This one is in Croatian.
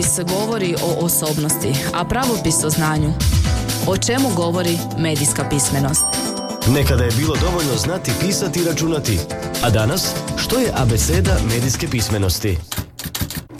Životopis govori o osobnosti, a pravopis o znanju. O čemu govori medijska pismenost? Nekada je bilo dovoljno znati pisati i računati. A danas, što je abeceda medijske pismenosti?